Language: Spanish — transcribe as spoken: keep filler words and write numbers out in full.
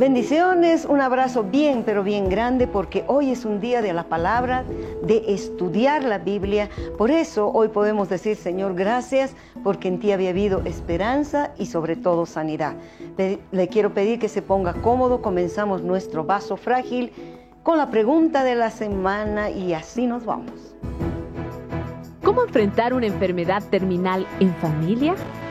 Bendiciones, un abrazo bien, pero bien grande, porque hoy es un día de la palabra, de estudiar la Biblia. Por eso hoy podemos decir, Señor, gracias, porque en ti había habido esperanza y sobre todo sanidad. Le quiero pedir que se ponga cómodo. Comenzamos nuestro vaso frágil con la pregunta de la semana y así nos vamos. ¿Cómo enfrentar una enfermedad terminal en familia?